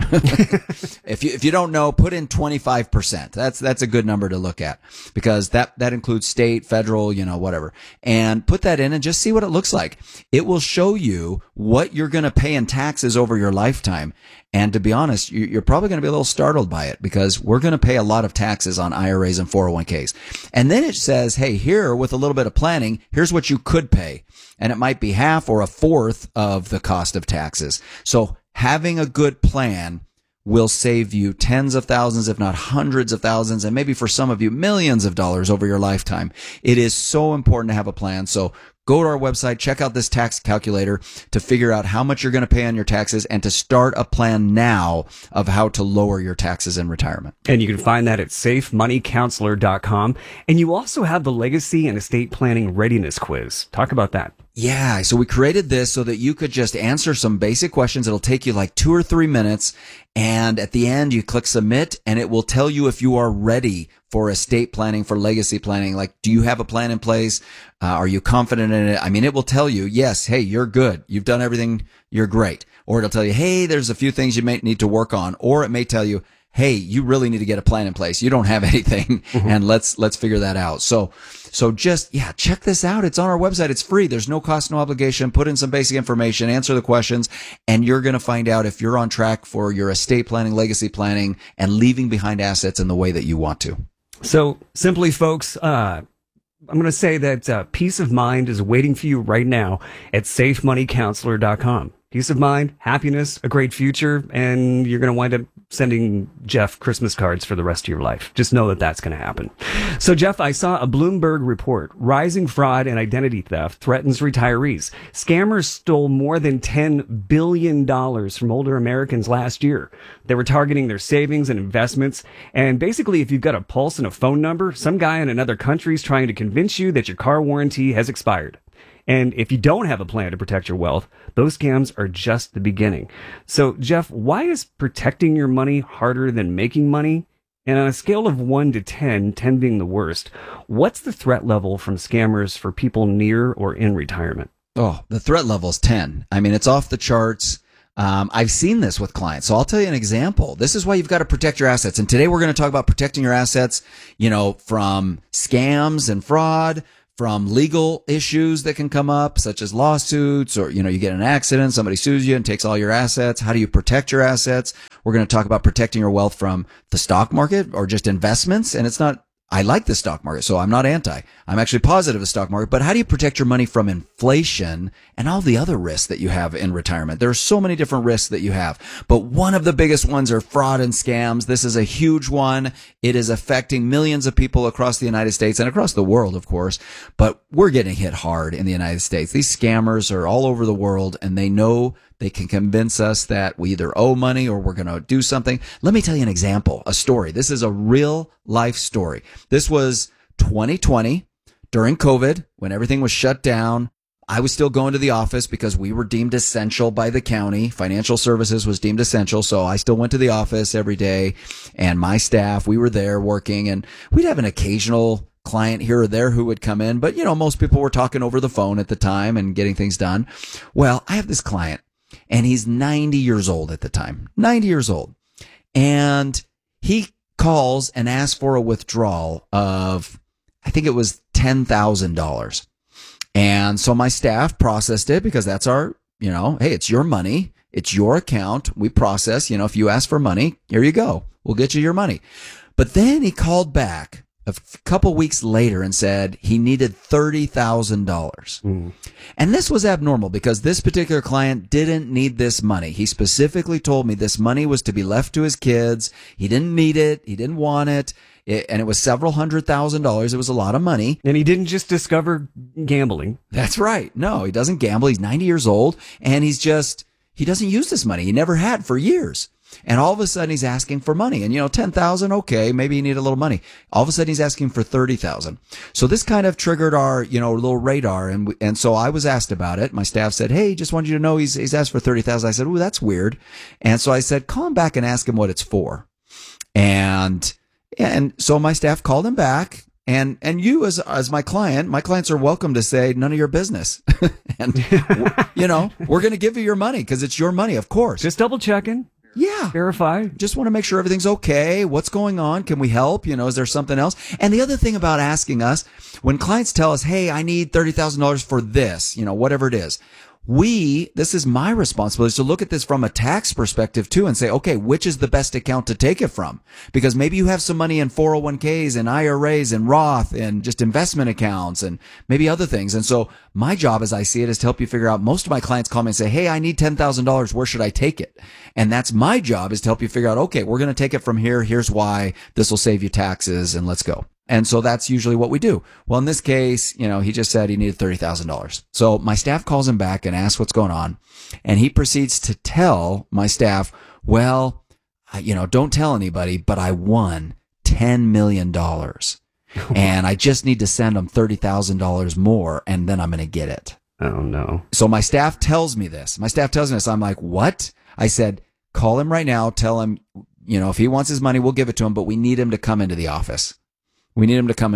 If you don't know, put in 25%. That's a good number to look at, because that includes state, federal, whatever. And put that in and just see what it looks like. It will show you what you're going to pay in taxes over your lifetime. And to be honest, you're probably going to be a little startled by it, because we're going to pay a lot of taxes on IRAs and 401ks. And then it says, hey, here, with a little bit of planning, here's what you could pay. And it might be half or a fourth of the cost of taxes. So having a good plan will save you tens of thousands, if not hundreds of thousands, and maybe for some of you, millions of dollars over your lifetime. It is so important to have a plan. So go to our website, check out this tax calculator to figure out how much you're going to pay on your taxes and to start a plan now of how to lower your taxes in retirement. And you can find that at safemoneycounselor.com. And you also have the Legacy and Estate Planning Readiness Quiz. Talk about that. Yeah, so we created this so that you could just answer some basic questions. It'll take you like 2 or 3 minutes. And at the end, you click submit, and it will tell you if you are ready for estate planning, for legacy planning. Like, do you have a plan in place? Are you confident in it? I mean, it will tell you, yes, hey, you're good. You've done everything. You're great. Or it'll tell you, hey, there's a few things you may need to work on. Or it may tell you, hey, you really need to get a plan in place. You don't have anything, and let's figure that out. So just, check this out. It's on our website. It's free. There's no cost, no obligation. Put in some basic information, answer the questions, and you're going to find out if you're on track for your estate planning, legacy planning, and leaving behind assets in the way that you want to. So simply, folks, I'm going to say that peace of mind is waiting for you right now at safemoneycounselor.com. Peace of mind, happiness, a great future, and you're going to wind up sending Jeff Christmas cards for the rest of your life. Just know that that's going to happen. So, Jeff, I saw a Bloomberg report. Rising fraud and identity theft threatens retirees. Scammers stole more than $10 billion from older Americans last year. They were targeting their savings and investments. And basically, if you've got a pulse and a phone number, some guy in another country is trying to convince you that your car warranty has expired. And if you don't have a plan to protect your wealth, those scams are just the beginning. So, Jeff, why is protecting your money harder than making money? And on a scale of 1 to 10, 10 being the worst, what's the threat level from scammers for people near or in retirement? Oh, the threat level is 10. I mean, it's off the charts. I've seen this with clients. So I'll tell you an example. This is why you've got to protect your assets. And today we're going to talk about protecting your assets, from scams and fraud, from legal issues that can come up, such as lawsuits, or, you get in an accident, somebody sues you and takes all your assets. How do you protect your assets? We're going to talk about protecting your wealth from the stock market or just investments. And I like the stock market, so I'm not anti. I'm actually positive of the stock market. But how do you protect your money from inflation and all the other risks that you have in retirement? There are so many different risks that you have. But one of the biggest ones are fraud and scams. This is a huge one. It is affecting millions of people across the United States and across the world, of course. But we're getting hit hard in the United States. These scammers are all over the world, and they know they can convince us that we either owe money or we're going to do something. Let me tell you an example, a story. This is a real life story. This was 2020 during COVID when everything was shut down. I was still going to the office because we were deemed essential by the county. Financial services was deemed essential. So I still went to the office every day, and my staff, we were there working, and we'd have an occasional client here or there who would come in. But, most people were talking over the phone at the time and getting things done. Well, I have this client, and he's 90 years old at the time, 90 years old. And he calls and asks for a withdrawal of, I think it was $10,000. And so my staff processed it because that's our, hey, it's your money. It's your account. We process, if you ask for money, here you go. We'll get you your money. But then he called back a couple weeks later and said he needed $30,000. And this was abnormal because this particular client didn't need this money. He specifically told me this money was to be left to his kids. He didn't need it. He didn't want it. And it was several $100,000. It was a lot of money. And he didn't just discover gambling. That's right. No, he doesn't gamble. He's 90 years old, and he doesn't use this money. He never had for years. And all of a sudden he's asking for money. And, $10,000, okay, maybe you need a little money. All of a sudden he's asking for $30,000. So this kind of triggered our, little radar. And so I was asked about it. My staff said, hey, just wanted you to know he's asked for $30,000. I said, ooh, that's weird. And so I said, call him back and ask him what it's for. And so my staff called him back. And you as my clients are welcome to say none of your business. And, we're going to give you your money because it's your money, of course. Just double checking. Yeah. Verify. Just want to make sure everything's okay. What's going on? Can we help? Is there something else? And the other thing about asking us, when clients tell us, hey, I need $30,000 for this, whatever it is, this is my responsibility to look at this from a tax perspective too and say, okay, which is the best account to take it from? Because maybe you have some money in 401ks and IRAs and Roth and just investment accounts and maybe other things. And so my job, as I see it, is to help you figure out. Most of my clients call me and say, hey, I need $10,000. Where should I take it? And that's my job, is to help you figure out, okay, we're going to take it from here. Here's why. This will save you taxes, and let's go. And so that's usually what we do. Well, in this case, he just said he needed $30,000. So my staff calls him back and asks what's going on. And he proceeds to tell my staff, well, don't tell anybody, but I won $10 million. And I just need to send them $30,000 more, and then I'm going to get it. Oh, no. So my staff tells me this. I'm like, what? I said, call him right now. Tell him, if he wants his money, we'll give it to him, but we need him to come into the office. He'd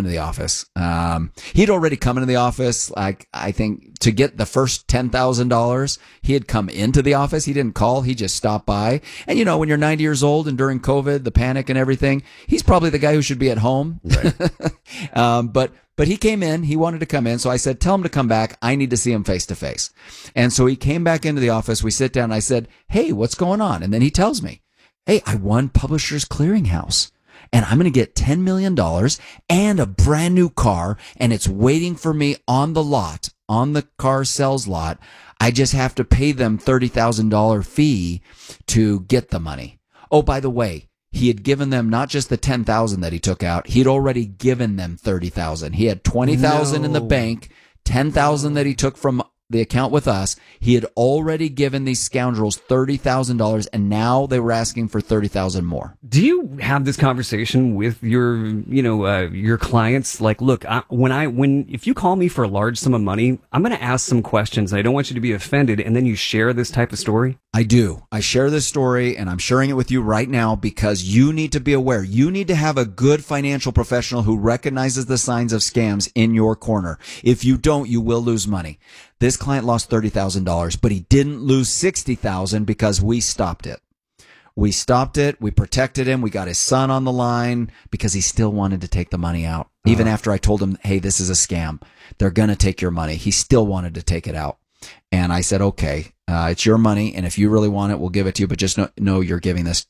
already come into the office. Like, I think to get the first $10,000, he had come into the office. He didn't call. He just stopped by. And when you're 90 years old and during COVID, the panic and everything, he's probably the guy who should be at home. Right. But he came in. He wanted to come in. So I said, tell him to come back. I need to see him face to face. And so he came back into the office. We sit down. And I said, hey, what's going on? And then he tells me, hey, I won Publishers Clearinghouse. And I'm going to get $10 million and a brand new car, and it's waiting for me on the lot, on the car sales lot. I just have to pay them $30,000 fee to get the money. Oh, by the way, he had given them not just the $10,000 that he took out. He'd already given them $30,000. He had $20,000 in the bank, $10,000 that he took from the account with us. He had already given these scoundrels $30,000, and now they were asking for $30,000 more. Do you have this conversation with your, your clients? Like, look, if you call me for a large sum of money, I'm going to ask some questions. I don't want you to be offended. And then you share this type of story. I do. I share this story, and I'm sharing it with you right now because you need to be aware. You need to have a good financial professional who recognizes the signs of scams in your corner. If you don't, you will lose money. This client lost $30,000, but he didn't lose $60,000 because we stopped it. We stopped it. We protected him. We got his son on the line because he still wanted to take the money out. Even after I told him, hey, this is a scam. They're going to take your money. He still wanted to take it out. And I said, okay, it's your money. And if you really want it, we'll give it to you. But just know you're giving this